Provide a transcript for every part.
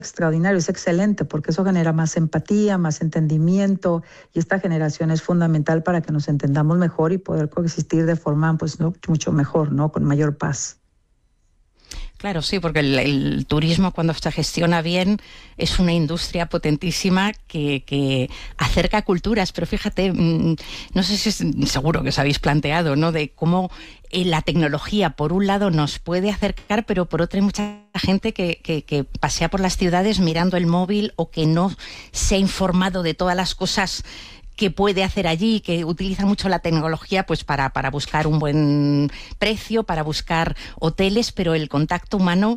extraordinario, es excelente, porque eso genera más empatía, más entendimiento, y esta generación es fundamental para que nos entendamos mejor y poder coexistir de forma pues, ¿no? mucho mejor, ¿no? Con mayor paz. Claro, sí, porque el turismo, cuando se gestiona bien, es una industria potentísima que acerca culturas. Pero fíjate, no sé si seguro que os habéis planteado, ¿no?, de cómo la tecnología, por un lado, nos puede acercar, pero por otro hay mucha gente que pasea por las ciudades mirando el móvil o que no se ha informado de todas las cosas que puede hacer allí, que utiliza mucho la tecnología pues para buscar un buen precio, para buscar hoteles, pero el contacto humano,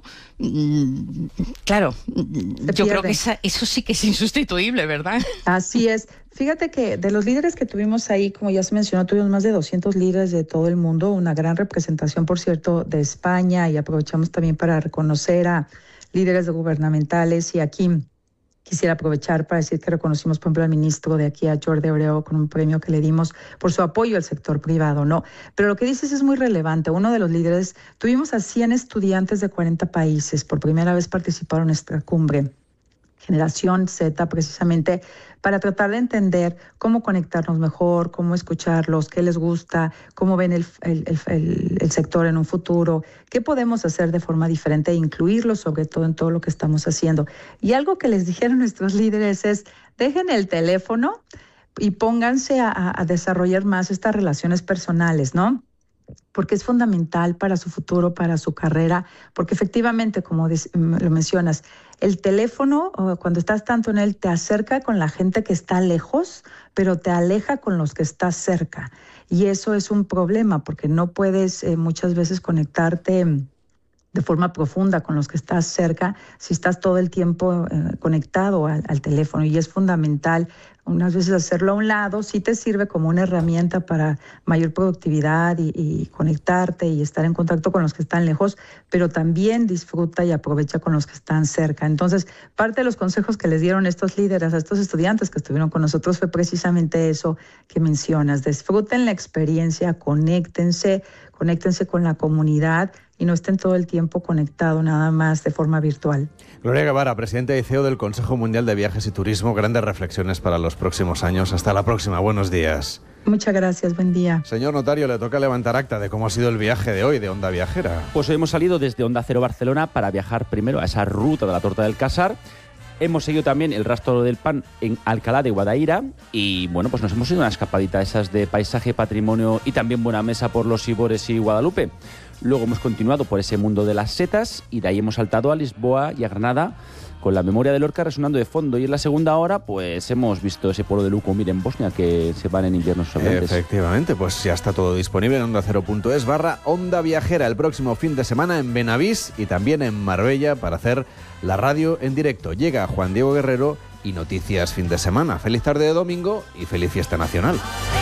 claro, yo creo que eso sí que es insustituible, ¿verdad? Así es. Fíjate que de los líderes que tuvimos ahí, como ya se mencionó, tuvimos más de 200 líderes de todo el mundo, una gran representación, por cierto, de España, y aprovechamos también para reconocer a líderes gubernamentales, y aquí quisiera aprovechar para decir que reconocimos, por ejemplo, al ministro de aquí, a Jordi Herrero, con un premio que le dimos por su apoyo al sector privado, ¿no? Pero lo que dices es muy relevante. Uno de los líderes, tuvimos a 100 estudiantes de 40 países, por primera vez participaron en esta cumbre, Generación Z, precisamente para tratar de entender cómo conectarnos mejor, cómo escucharlos, qué les gusta, cómo ven el sector en un futuro, qué podemos hacer de forma diferente e incluirlos sobre todo en todo lo que estamos haciendo. Y algo que les dijeron nuestros líderes es, dejen el teléfono y pónganse a desarrollar más estas relaciones personales, ¿no? Porque es fundamental para su futuro, para su carrera, porque efectivamente, como lo mencionas, el teléfono, cuando estás tanto en él, te acerca con la gente que está lejos, pero te aleja con los que estás cerca. Y eso es un problema, porque no puedes muchas veces conectarte de forma profunda con los que estás cerca si estás todo el tiempo conectado al teléfono, y es fundamental unas veces hacerlo a un lado. Sí te sirve como una herramienta para mayor productividad y conectarte y estar en contacto con los que están lejos, pero también disfruta y aprovecha con los que están cerca. Entonces, parte de los consejos que les dieron estos líderes a estos estudiantes que estuvieron con nosotros fue precisamente eso que mencionas: disfruten la experiencia, conéctense con la comunidad y no estén todo el tiempo conectados nada más de forma virtual. Gloria Guevara, presidenta y CEO del Consejo Mundial de Viajes y Turismo. Grandes reflexiones para los próximos años. Hasta la próxima. Buenos días. Muchas gracias. Buen día. Señor notario, le toca levantar acta de cómo ha sido el viaje de hoy de Onda Viajera. Pues hoy hemos salido desde Onda Cero Barcelona para viajar primero a esa ruta de la Torta del Casar. Hemos seguido también el rastro del pan en Alcalá de Guadaira y, bueno, pues nos hemos ido una escapadita esas de paisaje, patrimonio y también buena mesa por los Ibores y Guadalupe. Luego hemos continuado por ese mundo de las setas y de ahí hemos saltado a Lisboa y a Granada con la memoria de Lorca resonando de fondo. Y en la segunda hora, pues hemos visto ese pueblo de Lukomir en Bosnia que se van en inviernos solamente. Efectivamente, pues ya está todo disponible en ondacero.es/Onda Viajera el próximo fin de semana en Benavís y también en Marbella para hacer la radio en directo. Llega Juan Diego Guerrero y Noticias Fin de Semana. Feliz tarde de domingo y feliz fiesta nacional.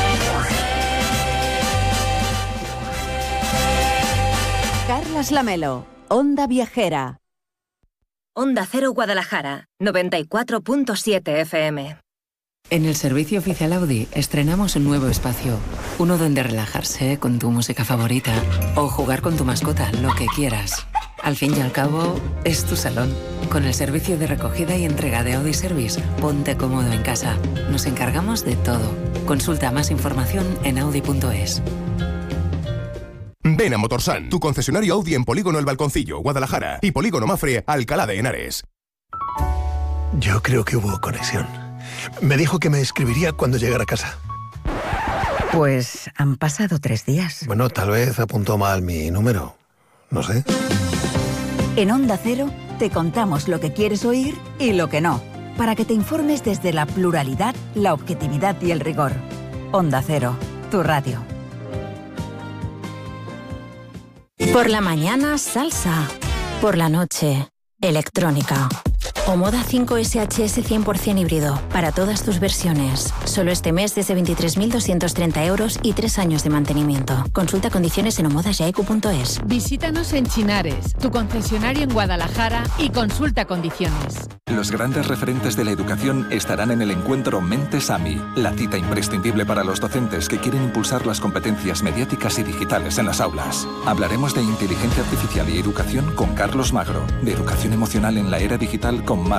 Carlas Lamelo, Onda Viajera. Onda Cero Guadalajara, 94.7 FM. En el servicio oficial Audi estrenamos un nuevo espacio. Uno donde relajarse con tu música favorita o jugar con tu mascota, lo que quieras. Al fin y al cabo, es tu salón. Con el servicio de recogida y entrega de Audi Service, ponte cómodo en casa. Nos encargamos de todo. Consulta más información en audi.es. Ven a Motorsan, tu concesionario Audi en Polígono El Balconcillo, Guadalajara, y Polígono Mafre, Alcalá de Henares. Yo creo que hubo conexión. Me dijo que me escribiría cuando llegara a casa. Pues han pasado 3 días. Bueno, tal vez apuntó mal mi número. No sé. En Onda Cero te contamos lo que quieres oír y lo que no, para que te informes desde la pluralidad, la objetividad y el rigor. Onda Cero, tu radio. Por la mañana, salsa. Por la noche, electrónica. Omoda 5 SHS 100% híbrido. Para todas tus versiones. Solo este mes desde 23.230 euros y 3 años de mantenimiento. Consulta condiciones en omodasyaeco.es. Visítanos en Chinares, tu concesionario en Guadalajara, y consulta condiciones. Los grandes referentes de la educación estarán en el encuentro Mentes AMI, la cita imprescindible para los docentes que quieren impulsar las competencias mediáticas y digitales en las aulas. Hablaremos de inteligencia artificial y educación con Carlos Magro, de educación emocional en la era digital con Mar